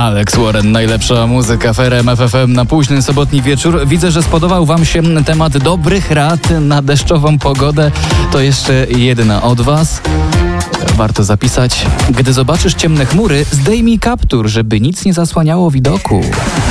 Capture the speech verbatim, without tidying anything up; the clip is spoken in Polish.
Alex Warren, najlepsza muzyka w R M F F M na późny sobotni wieczór. Widzę, że spodobał Wam się temat dobrych rad na deszczową pogodę. To jeszcze jedna od Was. Warto zapisać. Gdy zobaczysz ciemne chmury, zdejmij kaptur, żeby nic nie zasłaniało widoku.